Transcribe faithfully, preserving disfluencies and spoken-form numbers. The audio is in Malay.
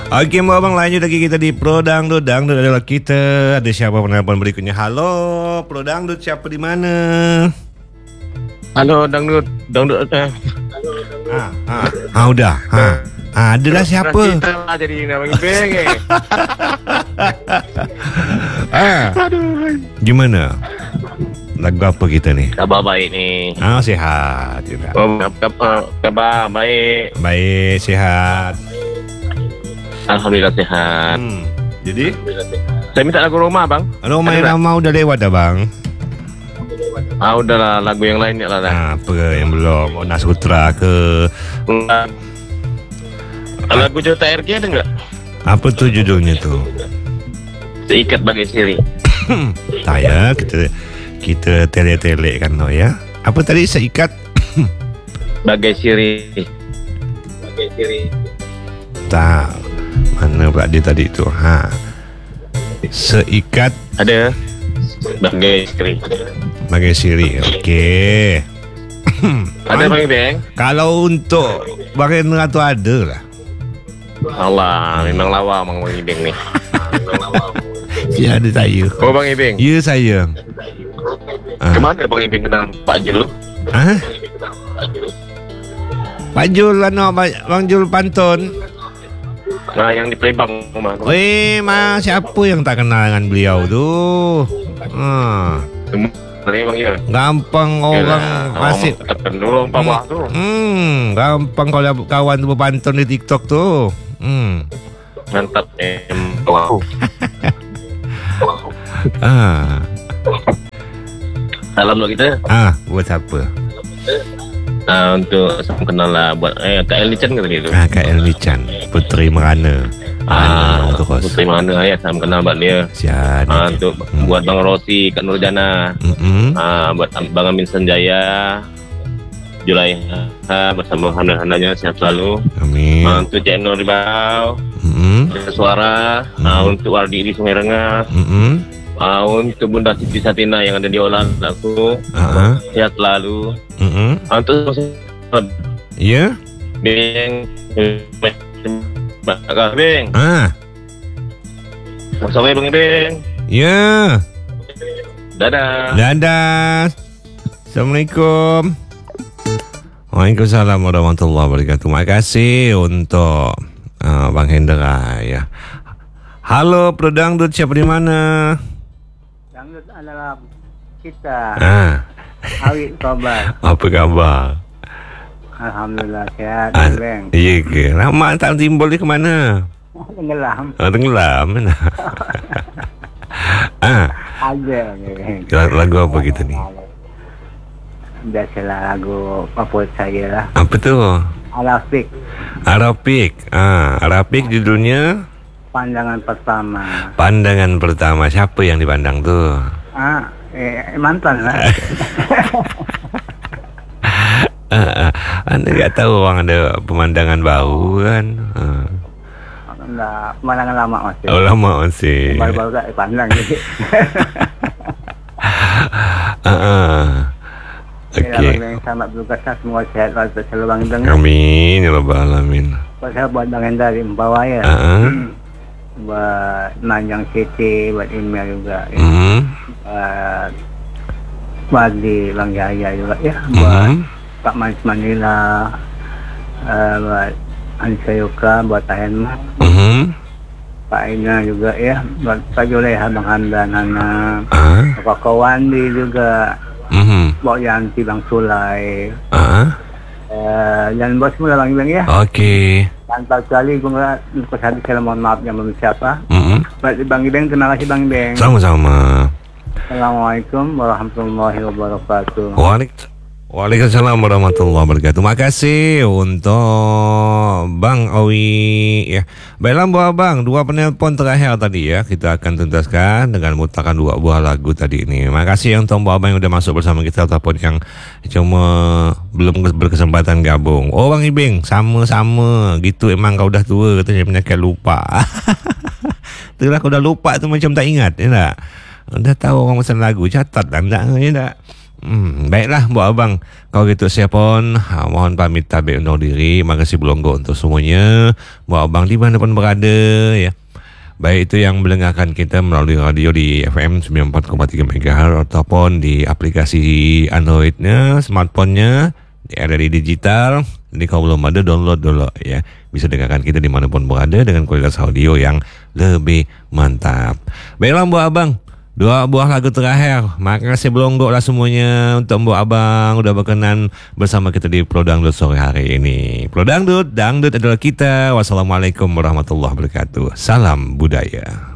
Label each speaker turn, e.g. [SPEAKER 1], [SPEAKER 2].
[SPEAKER 1] Okey, mau abang lanjut lagi kita di Pro Dangdut. Dangdut adalah kita. Ada siapa penelpon berikutnya? Halo, Pro Dangdut, siapa di mana?
[SPEAKER 2] Halo, Dangdut. Dangdut. Eh.
[SPEAKER 1] Ah, ah, ah udah. Ah, ah adalah siapa?
[SPEAKER 2] Kita lah jadi nama Ibeng. Eh.
[SPEAKER 1] Ah, gimana? Lagu apa kita ni?
[SPEAKER 2] Kabar baik ni.
[SPEAKER 1] Ah, sihat juga.
[SPEAKER 2] Oh, kabar, kabar baik.
[SPEAKER 1] Baik, sihat.
[SPEAKER 2] Alhamdulillah sihat.
[SPEAKER 1] Hmm. Jadi?
[SPEAKER 2] Saya minta lagu Roma, bang.
[SPEAKER 1] Roma Irama udah lewat dah, bang.
[SPEAKER 2] Ah, udahlah lagu yang lain ni lah dah.
[SPEAKER 1] Ah, apa yang belum? Oh, Nasutra ke?
[SPEAKER 2] Ah. Lagu Jota R G ada enggak?
[SPEAKER 1] Apa tu judulnya tu?
[SPEAKER 2] Seikat bagai siri.
[SPEAKER 1] Tak ya, kita kita tele-tele kan no ya. Apa tadi seikat?
[SPEAKER 2] Bagai siri. Bagai siri.
[SPEAKER 1] Tak. Mana pula dia tadi tu? Ha. Seikat
[SPEAKER 2] Ada. Bagai siri.
[SPEAKER 1] bagai siri. Okey.
[SPEAKER 2] Ada bang Ibeng?
[SPEAKER 1] Kalau untuk Barendra tu ada lah.
[SPEAKER 2] Allah, memang lawa bang Bang Ibeng ni.
[SPEAKER 1] Ya, ada saya.
[SPEAKER 2] Oh bang Ibeng.
[SPEAKER 1] Ya, saya. Ah.
[SPEAKER 2] Kemana bang Ibeng kenal Pak Jul?
[SPEAKER 1] Ha? Pak Jul lah no, Bang Jul Pantun.
[SPEAKER 2] Nah, yang di Palembang rumah.
[SPEAKER 1] Weh, mah siapa yang tak kenal dengan beliau tu? Ha.
[SPEAKER 2] Palembang ya.
[SPEAKER 1] Gampang orang masih
[SPEAKER 2] terkenal Pak Wah tu.
[SPEAKER 1] Hmm, gampang kalau kawan tu berpantun di TikTok tu. Hmm.
[SPEAKER 2] Mantap em. Wow.
[SPEAKER 1] Ah.
[SPEAKER 2] Salam buat kita.
[SPEAKER 1] Ah, buat siapa?
[SPEAKER 2] Ah, untuk salam kenal lah buat eh Kak Elni Chan ke tadi tu.
[SPEAKER 1] Ah, Kak Elni Chan, Putri Merana.
[SPEAKER 2] Ah, Putri mana ya, salam kenal buat dia.
[SPEAKER 1] Sian.
[SPEAKER 2] Ah, untuk hmm. buat Bang Rosi, Kak Nurjana.
[SPEAKER 1] Mm-mm.
[SPEAKER 2] Ah, buat Bang Amin Sanjaya. Julai ha, bersama handa-handanya sehat selalu.
[SPEAKER 1] Amin.
[SPEAKER 2] Ah, untuk Cik Nur Ribau.
[SPEAKER 1] Mm-mm.
[SPEAKER 2] Suara.
[SPEAKER 1] Mm-mm.
[SPEAKER 2] Ah, untuk Wardi di Sungai Rengas.
[SPEAKER 1] Mm-mm.
[SPEAKER 2] Ah, untuk Bunda Siti Satina yang ada di Olan aku.
[SPEAKER 1] Ah.
[SPEAKER 2] Sehat selalu.
[SPEAKER 1] Mm-mm.
[SPEAKER 2] Ah, untuk
[SPEAKER 1] Ya?
[SPEAKER 2] Beng. Bakal Beng.
[SPEAKER 1] Ah.
[SPEAKER 2] Sampai Bang Beng.
[SPEAKER 1] Ya.
[SPEAKER 2] Dadah.
[SPEAKER 1] Dadah. Assalamualaikum. Waalaikumsalam warahmatullahi wabarakatuh. Terima kasih untuk uh, Bang Hendra ya. Halo, Pro Dangdut, siapa di mana?
[SPEAKER 3] Dangdut adalah kita.
[SPEAKER 1] Ah.
[SPEAKER 3] Awit kabar.
[SPEAKER 1] Apa khabar?
[SPEAKER 3] Alhamdulillah sehat,
[SPEAKER 1] Ah,
[SPEAKER 3] Bang.
[SPEAKER 1] iya ke? Lama tak timbul di ke mana?
[SPEAKER 3] Tenggelam.
[SPEAKER 1] Oh, tenggelam. Mana? Ah.
[SPEAKER 3] Ada Bang.
[SPEAKER 1] Lagu apa kita ni?
[SPEAKER 3] Biasalah lagu favorit saya lah.
[SPEAKER 1] Apa tu?
[SPEAKER 3] Arafik.
[SPEAKER 1] Arapik. Ah, Arapik judulnya
[SPEAKER 3] Pandangan pertama.
[SPEAKER 1] Pandangan Pertama. Siapa yang dipandang tu?
[SPEAKER 3] Ah, eh, mantan lah.
[SPEAKER 1] Ah, ah. Anda tak tahu orang ada pemandangan baru kan? Ah.
[SPEAKER 3] Dah pemandangan lama masih.
[SPEAKER 1] Oh, lama masih.
[SPEAKER 3] Baru-baru tak dipandang je.
[SPEAKER 1] Ah, ah. Okey.
[SPEAKER 3] Yang selamat bertugas lah. Semua sehat selalu Bang Ibeng.
[SPEAKER 1] Amin ya rabbal alamin.
[SPEAKER 3] Pasal buat Bang Hendra di bawah ya.
[SPEAKER 1] Ah, ah.
[SPEAKER 3] Buat Manjang C T, buat email juga ya.
[SPEAKER 1] Hmm.
[SPEAKER 3] Buat buat di Bang Jaya juga ya. Buat
[SPEAKER 1] Hmm.
[SPEAKER 3] Pak Manis Manila, uh, buat Anissa Yoka, buat Tahenma,
[SPEAKER 1] Hmm.
[SPEAKER 3] Pak Ina juga ya. Buat Pak Juleha, Bang Hamdan, Nana,
[SPEAKER 1] Ah.
[SPEAKER 3] Pak Kawandi juga.
[SPEAKER 1] Hmm.
[SPEAKER 3] Buat Yanti, Bang Sulai.
[SPEAKER 1] Ah.
[SPEAKER 3] Uh, dan buat semua Bang Ibeng ya.
[SPEAKER 1] Okey.
[SPEAKER 3] Tanpa sekali gue nggak lupa hati saya mohon maaf yang belum siapa.
[SPEAKER 1] Hmm.
[SPEAKER 3] Buat Bang Ibeng, terima kasih Bang Ibeng.
[SPEAKER 1] Sama-sama.
[SPEAKER 3] Assalamualaikum warahmatullahi wabarakatuh.
[SPEAKER 1] Waalaikumsalam. Waalaikumsalam warahmatullahi wabarakatuh. Makasih untuk Bang Awi ya. Baiklah buah Bang, dua penelpon terakhir tadi ya. Kita akan tuntaskan dengan mutakan dua buah lagu tadi ini. Makasih untuk buah Bang yang sudah masuk bersama kita ataupun yang cuma belum berkesempatan gabung. Oh Bang Ibeng, sama-sama. Gitu emang kau dah tua katanya penyakit lupa. Itulah kau dah lupa tu macam tak ingat ya tak? Dah tahu orang pesan lagu, catat dah tak ya tak? Hmm, baiklah buat abang. Kalau gitu saya pun ha, mohon pamit tabik undur diri. Makasih berlonggo untuk semuanya. Buat abang di mana pun berada ya. Baik itu yang mendengarkan kita melalui radio di F M sembilan puluh empat koma tiga megahertz ataupun di aplikasi Androidnya, smartphone-nya, ada di digital. Jadi kalau belum ada, download dulu ya. Bisa dengarkan kita dimanapun berada dengan kualitas audio yang lebih mantap. Baiklah buat abang, dua buah lagu terakhir. Makasih belonggok lah semuanya untuk Mbok Abang udah berkenan bersama kita di Pro Dangdut sore hari ini. Pro Dangdut, Dangdut adalah kita. Wassalamualaikum warahmatullahi wabarakatuh. Salam budaya.